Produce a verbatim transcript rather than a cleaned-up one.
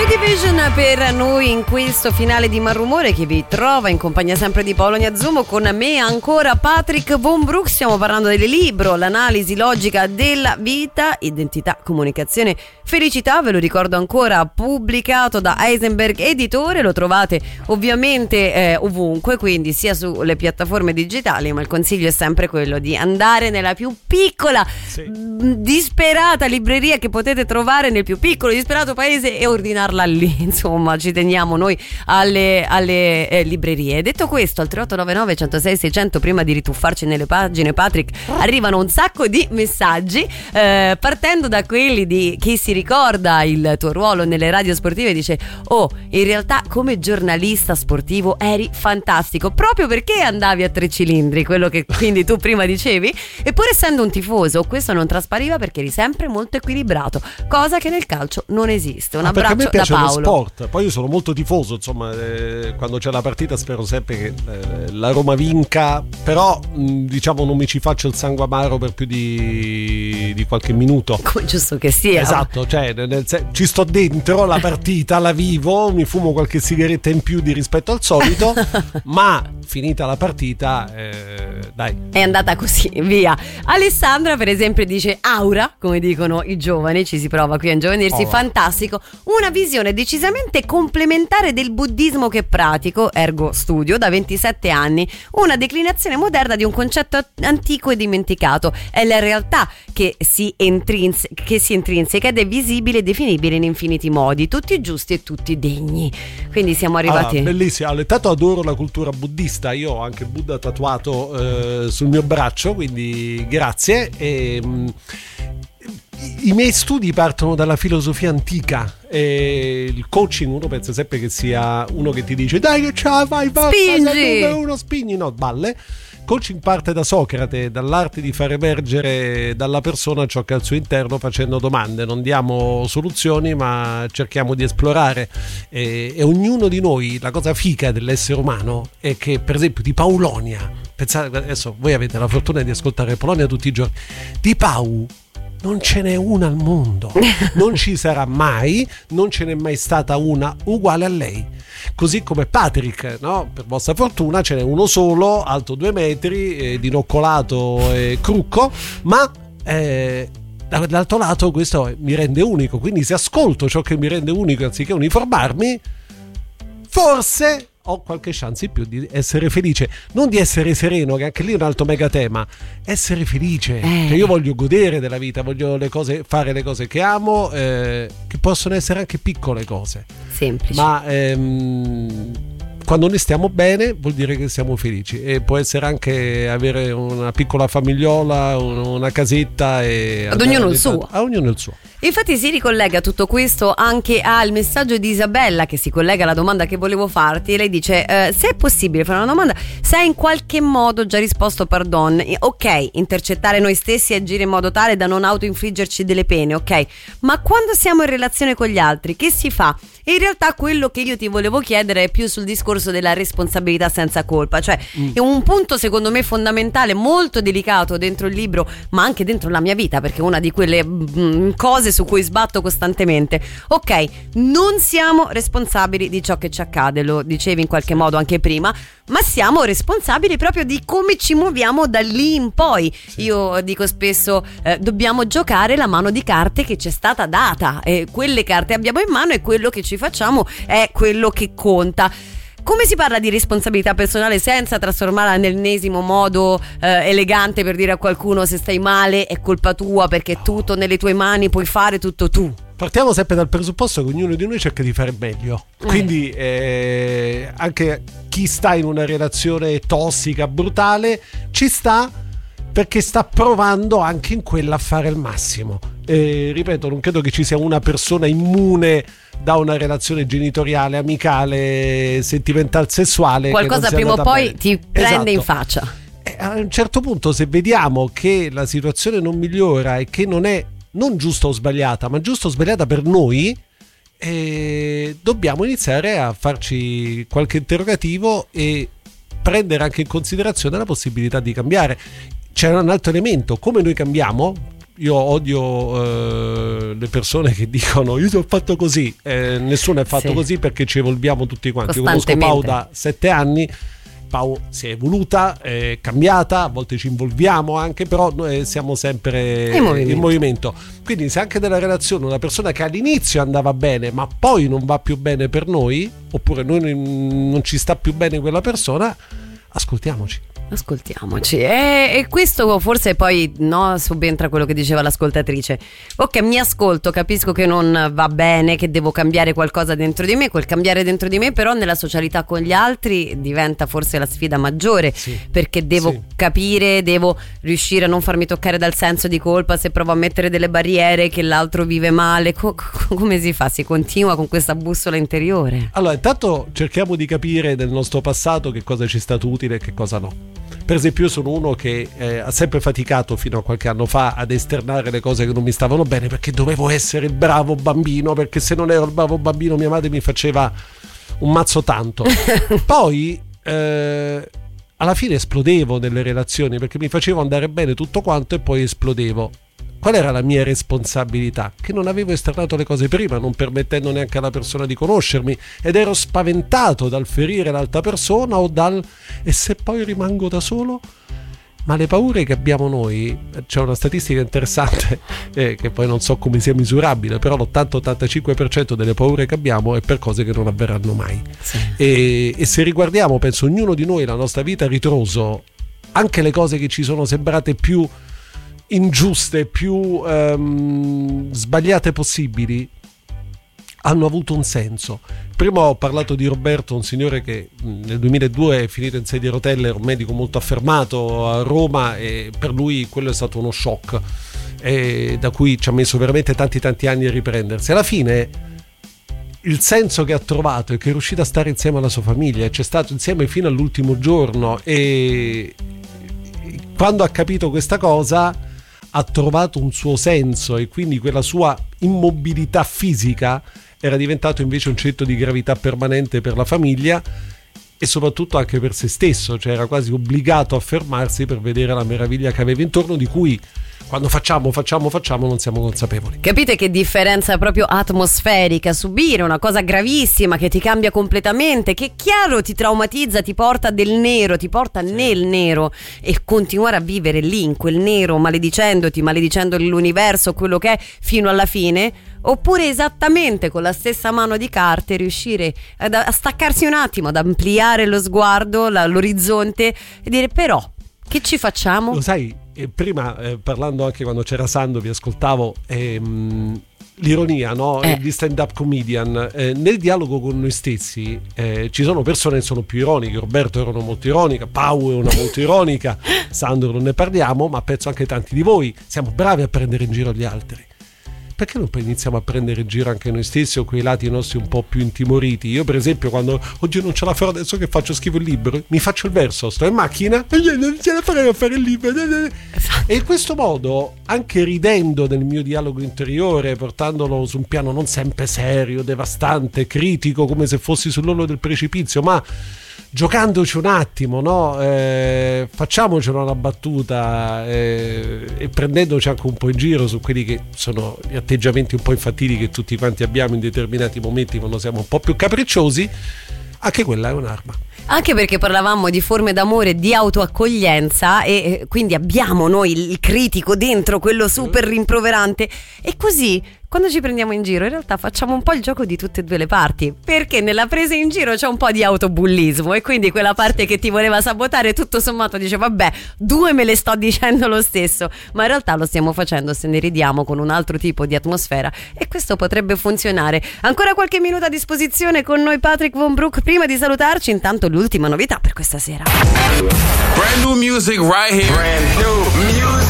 Division per noi in questo finale di Malrumore, che vi trova in compagnia sempre di Paolo Gnazzummo, con me ancora Patrick Von Broek. Stiamo parlando del libro L'analisi logica della vita, identità, comunicazione, felicità. Ve lo ricordo ancora, pubblicato da Heisenberg Editore. Lo trovate ovviamente eh, ovunque, quindi sia sulle piattaforme digitali, ma il consiglio è sempre quello di andare nella più piccola, sì. disperata libreria che potete trovare nel più piccolo, disperato paese e ordinarla lì. Insomma, ci teniamo noi alle, alle eh, librerie. Detto questo, al tre otto nove nove, centosei, seicento, prima di rituffarci nelle pagine, Patrick, arrivano un sacco di messaggi, eh, partendo da quelli di chi si ricorda il tuo ruolo nelle radio sportive. Dice: oh, in realtà come giornalista sportivo eri fantastico, proprio perché andavi a tre cilindri, quello che quindi tu prima dicevi, e pur essendo un tifoso questo non traspariva, perché eri sempre molto equilibrato, cosa che nel calcio non esiste. Un ah, abbraccio da Paolo. Sport. Poi io sono molto tifoso, insomma, eh, quando c'è la partita spero sempre che eh, la Roma vinca, però mh, diciamo non mi ci faccio il sangue amaro per più di, di qualche minuto. Come giusto che sia. Esatto, cioè nel, se, ci sto dentro la partita, la vivo, mi fumo qualche sigaretta in più di rispetto al solito, ma finita la partita, eh, dai. È andata così, via. Alessandra per esempio dice: aura, come dicono i giovani, ci si prova qui a ingiovenirsi, oh. fantastico, una visione decisamente complementare del buddismo che pratico, ergo studio, da ventisette anni, una declinazione moderna di un concetto antico e dimenticato. È la realtà che si, intrinse- che si intrinseca ed è visibile e definibile in infiniti modi, tutti giusti e tutti degni. Quindi siamo arrivati. Ah, bellissimo, intanto adoro la cultura buddista, io ho anche Buddha tatuato eh, sul mio braccio, quindi grazie. E, mh, i miei studi partono dalla filosofia antica, e il coaching uno pensa sempre che sia uno che ti dice dai che ce la fai, basta, spingi, uno spingi, no, balle. Coaching parte da Socrate, dall'arte di far emergere dalla persona ciò che è al suo interno, facendo domande. Non diamo soluzioni, ma cerchiamo di esplorare, e, e ognuno di noi, la cosa figa dell'essere umano è che, per esempio, di Paulonia, pensate, adesso voi avete la fortuna di ascoltare Polonia tutti i giorni, di Pau non ce n'è una al mondo, non ci sarà mai, non ce n'è mai stata una uguale a lei. Così come Patrick, no? Per vostra fortuna ce n'è uno solo, alto due metri, eh, dinoccolato e crucco, ma eh, dall'altro lato questo mi rende unico, quindi se ascolto ciò che mi rende unico anziché uniformarmi, forse ho qualche chance in più di essere felice, non di essere sereno, che anche lì è un altro mega tema, essere felice, eh. Cioè io voglio godere della vita, voglio le cose, fare le cose che amo, eh, che possono essere anche piccole cose, semplici, ma ehm, quando noi stiamo bene vuol dire che siamo felici, e può essere anche avere una piccola famigliola, una casetta, e ad ognuno il suo. A ognuno il suo. Infatti si ricollega tutto questo anche al messaggio di Isabella, che si collega alla domanda che volevo farti. Lei dice: eh, se è possibile fare una domanda, se hai in qualche modo già risposto pardon, ok, intercettare noi stessi e agire in modo tale da non autoinfliggerci delle pene, ok, ma quando siamo in relazione con gli altri che si fa? E in realtà quello che io ti volevo chiedere è più sul discorso della responsabilità senza colpa, cioè mm. è un punto secondo me fondamentale, molto delicato dentro il libro, ma anche dentro la mia vita, perché è una di quelle mm, cose su cui sbatto costantemente. Ok, non siamo responsabili di ciò che ci accade, lo dicevi in qualche modo anche prima, ma siamo responsabili proprio di come ci muoviamo da lì in poi. Sì. Io dico spesso eh, dobbiamo giocare la mano di carte che ci è stata data, e quelle carte abbiamo in mano e quello che ci facciamo è quello che conta. Come si parla di responsabilità personale senza trasformarla nell'ennesimo modo eh, elegante per dire a qualcuno: se stai male è colpa tua, perché è tutto nelle tue mani, puoi fare tutto tu? Partiamo sempre dal presupposto che ognuno di noi cerca di fare meglio, quindi eh, anche chi sta in una relazione tossica, brutale, ci sta perché sta provando anche in quella a fare il massimo. Eh, ripeto, non credo che ci sia una persona immune da una relazione genitoriale, amicale, sentimentale, sessuale. Qualcosa prima o poi bene. ti prende esatto. in faccia. E a un certo punto, se vediamo che la situazione non migliora e che non è non giusta o sbagliata, ma giusta o sbagliata per noi, eh, dobbiamo iniziare a farci qualche interrogativo e prendere anche in considerazione la possibilità di cambiare. C'è un altro elemento: come noi cambiamo. io odio eh, le persone che dicono io ti ho fatto così, eh, nessuno è fatto sì. così, perché ci evolviamo tutti quanti. Io conosco Pau da sette anni, Pau si è evoluta, è cambiata, a volte ci involviamo anche, però noi siamo sempre in movimento. in movimento. Quindi se anche nella relazione una persona che all'inizio andava bene ma poi non va più bene per noi, oppure noi non ci sta più bene quella persona, ascoltiamoci. Ascoltiamoci. E, e questo forse poi no, subentra quello che diceva l'ascoltatrice. Ok, mi ascolto, capisco che non va bene, che devo cambiare qualcosa dentro di me. Quel cambiare dentro di me però nella socialità con gli altri diventa forse la sfida maggiore, sì. perché devo sì. capire, devo riuscire a non farmi toccare dal senso di colpa se provo a mettere delle barriere che l'altro vive male. Co- co- come si fa? Si continua con questa bussola interiore? Allora, intanto cerchiamo di capire nel nostro passato che cosa ci è stato utile e che cosa no. Per esempio, io sono uno che eh, ha sempre faticato fino a qualche anno fa ad esternare le cose che non mi stavano bene, perché dovevo essere il bravo bambino, perché se non ero il bravo bambino mia madre mi faceva un mazzo tanto. Poi eh, alla fine esplodevo nelle relazioni, perché mi facevo andare bene tutto quanto e poi esplodevo. Qual era la mia responsabilità? Che non avevo esternato le cose prima, non permettendo neanche alla persona di conoscermi, ed ero spaventato dal ferire l'altra persona o dal e se poi rimango da solo? Ma le paure che abbiamo noi, c'è una statistica interessante eh, che poi non so come sia misurabile, però l'ottanta ottantacinque per cento delle paure che abbiamo è per cose che non avverranno mai. Sì. E, e se riguardiamo, penso, ognuno di noi la nostra vita a ritroso, anche le cose che ci sono sembrate più ingiuste, più um, sbagliate possibili, hanno avuto un senso. Prima ho parlato di Roberto, un signore che nel duemiladue è finito in sedia a rotelle, era un medico molto affermato a Roma, e per lui quello è stato uno shock, e da cui ci ha messo veramente tanti tanti anni a riprendersi. Alla fine il senso che ha trovato è che è riuscito a stare insieme alla sua famiglia, c'è stato insieme fino all'ultimo giorno, e quando ha capito questa cosa ha trovato un suo senso, e quindi quella sua immobilità fisica era diventato invece un centro di gravità permanente per la famiglia e soprattutto anche per se stesso, cioè era quasi obbligato a fermarsi per vedere la meraviglia che aveva intorno, di cui quando facciamo, facciamo, facciamo non siamo consapevoli. Capite che differenza proprio atmosferica? Subire una cosa gravissima che ti cambia completamente, che chiaro ti traumatizza, ti porta del nero, ti porta sì. nel nero, e continuare a vivere lì in quel nero, maledicendoti, maledicendo l'universo, quello che è, fino alla fine. Oppure esattamente con la stessa mano di carte riuscire ad, a staccarsi un attimo, ad ampliare lo sguardo, la, l'orizzonte, e dire però che ci facciamo? Lo sai, eh, prima eh, parlando anche quando c'era Sando, vi ascoltavo, ehm, l'ironia, no? Eh. Di stand-up comedian, eh, nel dialogo con noi stessi eh, ci sono persone che sono più ironiche. Roberto era una molto ironica, Pau è una molto ironica, Sandro non ne parliamo, ma penso anche tanti di voi siamo bravi a prendere in giro gli altri. Perché non poi iniziamo a prendere in giro anche noi stessi, o quei lati nostri un po' più intimoriti? Io per esempio, quando oggi non ce la farò, adesso che faccio schifo il libro, mi faccio il verso, sto in macchina e non ce la farei a fare il libro, e in questo modo, anche ridendo del mio dialogo interiore, portandolo su un piano non sempre serio, devastante, critico, come se fossi sull'orlo del precipizio, ma giocandoci un attimo, no? Eh, facciamocela una battuta, eh, e prendendoci anche un po' in giro su quelli che sono gli atteggiamenti un po' infantili che tutti quanti abbiamo in determinati momenti quando siamo un po' più capricciosi. Anche quella è un'arma. Anche perché parlavamo di forme d'amore, di autoaccoglienza, e quindi abbiamo noi il critico dentro, quello super rimproverante, e così quando ci prendiamo in giro in realtà facciamo un po' il gioco di tutte e due le parti, perché nella presa in giro c'è un po' di autobullismo, e quindi quella parte che ti voleva sabotare tutto sommato dice vabbè, due me le sto dicendo lo stesso, ma in realtà lo stiamo facendo se ne ridiamo con un altro tipo di atmosfera, e questo potrebbe funzionare. Ancora qualche minuto a disposizione con noi Patrick Von Broek. Prima di salutarci, intanto l'ultima novità per questa sera. Brand new music right here. Brand new music.